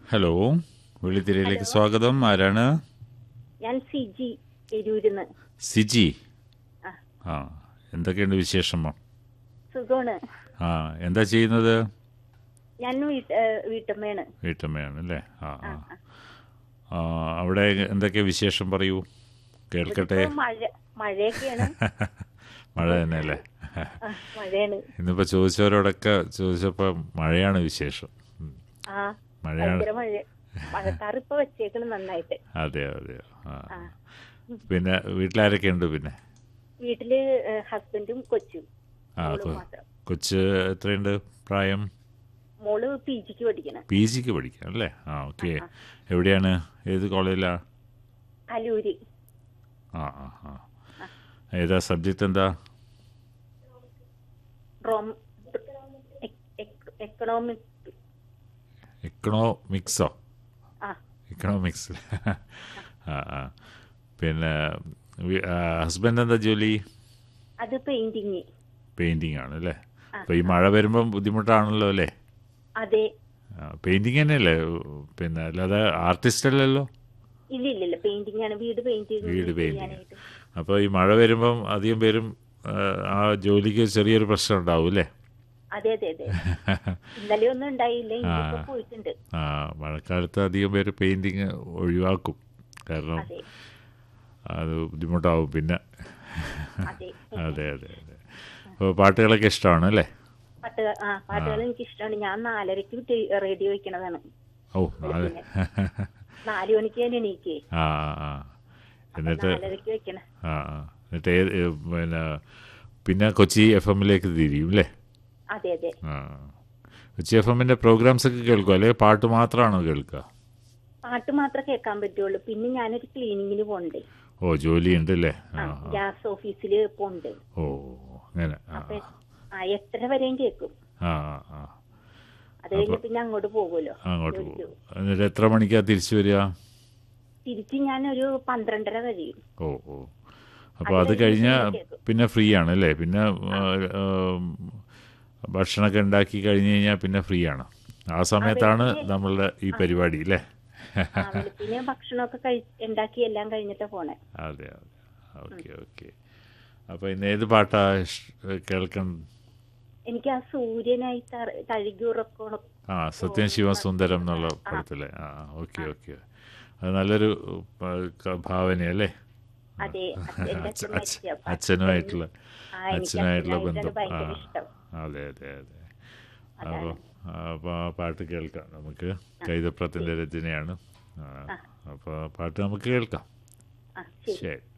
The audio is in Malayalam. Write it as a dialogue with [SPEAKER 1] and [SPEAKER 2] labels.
[SPEAKER 1] ഹലോ,
[SPEAKER 2] ഹലോ,
[SPEAKER 1] വെള്ളിത്തിരയിലേക്ക് സ്വാഗതം. ആരാണ്?
[SPEAKER 2] ഞാൻ സിജി എരൂരിന്ന്.
[SPEAKER 1] സിജി.
[SPEAKER 2] ആ,
[SPEAKER 1] ആ, എന്തൊക്കെയുണ്ട് വിശേഷം?
[SPEAKER 2] സുഖമാണ്.
[SPEAKER 1] ആ, എന്താ ചെയ്യുന്നത്?
[SPEAKER 2] ഞാൻ വീട്ടമ്മയാണ്.
[SPEAKER 1] വീട്ടമ്മയാണ് അല്ലേ? ആ
[SPEAKER 2] ആ,
[SPEAKER 1] ആ
[SPEAKER 2] ആ.
[SPEAKER 1] ആ, അവിടെ എന്തൊക്കെയാ വിശേഷം, പറയൂ,
[SPEAKER 2] ഇവിടെ
[SPEAKER 1] കേൾക്കട്ടെ.
[SPEAKER 2] ഇപ്പോ മഴയൊക്കെയാണ്.
[SPEAKER 1] മഴ തന്നെ അല്ലേ?
[SPEAKER 2] ആ, മഴയാണ്.
[SPEAKER 1] ഇന്നിപ്പോൾ ചോദിച്ചവരോടൊക്കെ ചോദിച്ചപ്പോൾ മഴയാണ് വിശേഷം. ഉം.
[SPEAKER 2] ആ,
[SPEAKER 1] മഴയാണ്.
[SPEAKER 2] ഭയങ്കര മഴക്കാർ ഇപ്പൊ വെച്ചേക്കണം നന്നായിട്ട്.
[SPEAKER 1] അതെയോ അതെയോ? ആ,
[SPEAKER 2] ആ,
[SPEAKER 1] പിന്നെ വീട്ടിലാരൊക്കെ ഉണ്ട് പിന്നെ?
[SPEAKER 2] വീട്ടില് ഹസ്ബൻഡും കൊച്ചും,
[SPEAKER 1] ആ,
[SPEAKER 2] മോളും മാത്രം.
[SPEAKER 1] കൊച്ച് എത്രയുണ്ട് പ്രായം?
[SPEAKER 2] മോള് പിജിക്ക് പഠിക്കണം.
[SPEAKER 1] പി ജിക്ക് പഠിക്കാം അല്ലേ? ആ,
[SPEAKER 2] ആ,
[SPEAKER 1] ഓക്കെ.
[SPEAKER 2] ആ.
[SPEAKER 1] എവിടെയാണ്? ഏത് കോളേജിലാണ്?
[SPEAKER 2] കലൂര്.
[SPEAKER 1] ആ ആ ആ.
[SPEAKER 2] ആ,
[SPEAKER 1] ഏതാ സബ്ജക്റ്റ്, എന്താ?
[SPEAKER 2] Rome economic.
[SPEAKER 1] എക്കണോമിക്സോ?
[SPEAKER 2] ആ,
[SPEAKER 1] എക്കണോമിക്സ്.
[SPEAKER 2] ആ.
[SPEAKER 1] ആ ആ. പിന്നെ ഹസ്ബൻഡ് എന്താ ജോലി?
[SPEAKER 2] അത് പെയിന്റിങ്.
[SPEAKER 1] പെയിൻറ്റിങ് ആണ് അല്ലേ?
[SPEAKER 2] ആ,
[SPEAKER 1] അപ്പോൾ ഈ
[SPEAKER 2] ആ.
[SPEAKER 1] മഴ വരുമ്പം ബുദ്ധിമുട്ടാണല്ലോ അല്ലേ?
[SPEAKER 2] അതെ.
[SPEAKER 1] പെയിൻറ്റിങ് തന്നെയല്ലേ? പിന്നെ അല്ലാതെ ആർട്ടിസ്റ്റ് അല്ലല്ലോ?
[SPEAKER 2] ഇല്ല, പെയിന്റിംഗ് ആണ്. വീട് പെയിന്റ്
[SPEAKER 1] വീട് പെയിൻറ്റിങ്.
[SPEAKER 2] ചെയ്യാനായിട്ട്.
[SPEAKER 1] അപ്പോൾ ഈ മഴ വരുമ്പം അധികം പേരും ആ ജോലിക്ക് ചെറിയൊരു പ്രശ്നം ഉണ്ടാവും അല്ലേ?
[SPEAKER 2] അതെ. ഇന്നലെ ഒന്നും ഉണ്ടായില്ല,
[SPEAKER 1] ആ
[SPEAKER 2] ഇന്നിപ്പോ പോയിട്ടുണ്ട്.
[SPEAKER 1] ആ. മഴക്കാലത്ത് അധികം പേര് പെയിൻറ്റിങ് ഒഴിവാക്കും. കാരണം
[SPEAKER 2] അതെ
[SPEAKER 1] അത് ബുദ്ധിമുട്ടാവും പിന്നെ.
[SPEAKER 2] അതെ.
[SPEAKER 1] അതെ അതെ അതെ. അപ്പോൾ പാട്ടുകളൊക്കെ ഇഷ്ടമാണ് അല്ലേ?
[SPEAKER 2] പാട്ടുകൾ എനിക്ക് ഇഷ്ടമാണ്. ഞാൻ 4:30 റേഡിയോ വെക്കണതാണ്.
[SPEAKER 1] ഓ, നാളെ.
[SPEAKER 2] വെളുപ്പിന് 4 മണിക്ക് ഞാൻ എണീക്കേ.
[SPEAKER 1] ആ ആ ആ.
[SPEAKER 2] അപ്പൊ
[SPEAKER 1] എന്നിട്ട്
[SPEAKER 2] 4:30 വെക്കണ.
[SPEAKER 1] ആ ആ. എന്നിട്ട് പിന്നെ കൊച്ചി എഫ് എമ്മിലേക്ക് തിരിയും അല്ലേ?
[SPEAKER 2] അതെ.
[SPEAKER 1] ആ. കൊച്ചി എഫ് എമ്മിൻ്റെ പ്രോഗ്രാംസ് ഒക്കെ കേൾക്കുക, അല്ലെങ്കിൽ പാട്ട് മാത്രമാണോ കേൾക്കുക?
[SPEAKER 2] പാട്ട് മാത്രമേ കേൾക്കാൻ പറ്റുള്ളൂ. പിന്നെ ഞാനൊരു ക്ലീനിങ്ങിന് പോണ്ടേ.
[SPEAKER 1] ഓ, ജോലിയുണ്ട് അല്ലേ? ആ ആ.
[SPEAKER 2] ഗ്യാസ് ഓഫീസില് പോണ്ട്.
[SPEAKER 1] ഓ, അങ്ങനെ. ആ
[SPEAKER 2] അപ്പൊ 8:30 വരെയും കേൾക്കും.
[SPEAKER 1] ആ ആ ആ.
[SPEAKER 2] അത് കഴിഞ്ഞ്
[SPEAKER 1] അപ്പോൾ
[SPEAKER 2] പിന്നെ അങ്ങോട്ട് പോകുമല്ലോ
[SPEAKER 1] അങ്ങോട്ട്
[SPEAKER 2] ജോലിക്ക്.
[SPEAKER 1] പോകും. എന്നിട്ട് എത്ര മണിക്കാണ് തിരിച്ചു വരിക?
[SPEAKER 2] തിരിച്ച് ഞാനൊരു 12:30 കഴിയും.
[SPEAKER 1] ഓ ഓ. അപ്പോൾ അത്
[SPEAKER 2] കഴിഞ്ഞ്
[SPEAKER 1] കഴിഞ്ഞാൽ
[SPEAKER 2] പിന്നെ കേൾക്കും.
[SPEAKER 1] പിന്നെ ഫ്രീ ആണ് അല്ലേ? പിന്നെ
[SPEAKER 2] ആ,
[SPEAKER 1] ഭക്ഷണമൊക്കെ ഉണ്ടാക്കി കഴിഞ്ഞ് കഴിഞ്ഞാൽ പിന്നെ ഫ്രീ ആണ്. ആ സമയത്താണ്
[SPEAKER 2] വെളുപ്പിന്.
[SPEAKER 1] നമ്മളുടെ ഈ
[SPEAKER 2] ആ,
[SPEAKER 1] പരിപാടി അല്ലേ?
[SPEAKER 2] വെളുപ്പിന് ഭക്ഷണമൊക്കെ ഉണ്ടാക്കി എല്ലാം കഴിഞ്ഞിട്ടാ പോണേ.
[SPEAKER 1] അതെ അതെ.
[SPEAKER 2] ഉം.
[SPEAKER 1] Okay okay. അപ്പോൾ ഇന്ന് ഏത് പാട്ടാ കേൾക്കണം?
[SPEAKER 2] എനിക്ക് ആ സൂര്യനായി തഴുകി ഉറക്കണം.
[SPEAKER 1] ആ, സത്യം ശിവസുന്ദരം എന്നുള്ള
[SPEAKER 2] ആ,
[SPEAKER 1] പടത്തിലെ. ആ, ഓക്കെ
[SPEAKER 2] ആ,
[SPEAKER 1] ഓക്കെ. അത് നല്ലൊരു ഭാവനയല്ലേ?
[SPEAKER 2] അതെ. എന്റെ
[SPEAKER 1] അച്ഛ
[SPEAKER 2] അച്ഛൻ
[SPEAKER 1] അച്ഛ
[SPEAKER 2] മരിച്ച അപ്പൊ
[SPEAKER 1] അച്ഛനുമായിട്ടുള്ള
[SPEAKER 2] എനിക്ക്
[SPEAKER 1] അച്ഛനുമായിട്ടുള്ള
[SPEAKER 2] അച്ഛനായിട്ടാണ്
[SPEAKER 1] ബന്ധം. ആ,
[SPEAKER 2] ഭയങ്കര ഇഷ്ടം.
[SPEAKER 1] അതെ അതെ അതെ. അപ്പോൾ
[SPEAKER 2] അതാണ്.
[SPEAKER 1] അപ്പോൾ ആ പാട്ട് കേൾക്കാം നമുക്ക്.
[SPEAKER 2] ആ,
[SPEAKER 1] കൈതപ്രത്തിൻ്റെ
[SPEAKER 2] ശരി.
[SPEAKER 1] രചനയാണ്.
[SPEAKER 2] ആ,
[SPEAKER 1] അപ്പോൾ പാട്ട് നമുക്ക് കേൾക്കാം.
[SPEAKER 2] ശരി.
[SPEAKER 1] ശരി.